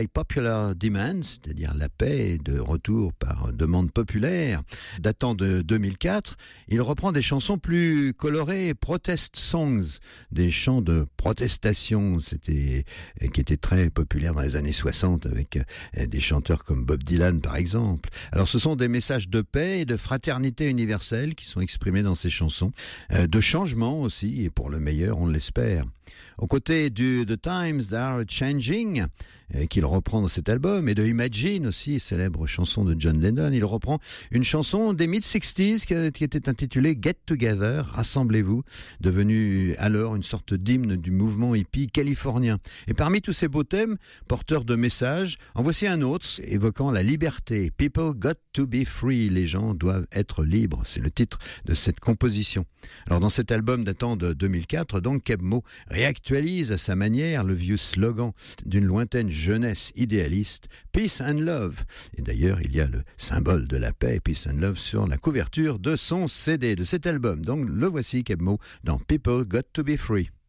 Popular Demand, c'est-à-dire la paix de retour par demande populaire, datant de 2004, il reprend des chansons plus colorées, protest songs, des chants de protestation, qui étaient très populaires dans les années 60 avec des chanteurs comme Bob Dylan par exemple. Alors ce sont des messages de paix et de fraternité universelle qui sont exprimés dans ces chansons, de changement aussi, et pour le meilleur on l'espère. Aux côtés du The Times They Are Changing, qu'il reprend dans cet album, et de Imagine aussi, célèbre chanson de John Lennon, il reprend une chanson des mid-60s qui était intitulée Get Together, Rassemblez-vous, devenue alors une sorte d'hymne du mouvement hippie californien. Et parmi tous ces beaux thèmes, porteurs de messages, en voici un autre, évoquant la liberté. People got to be free, les gens doivent être libres, c'est le titre de cette composition. Alors dans cet album datant de 2004, donc, Keb Mo réactualise à sa manière le vieux slogan d'une lointaine jeunesse idéaliste, Peace and Love. Et d'ailleurs, il y a le symbole de la paix, Peace and Love, sur la couverture de son CD, de cet album. Donc le voici, Keb Mo, dans People Got to Be Free.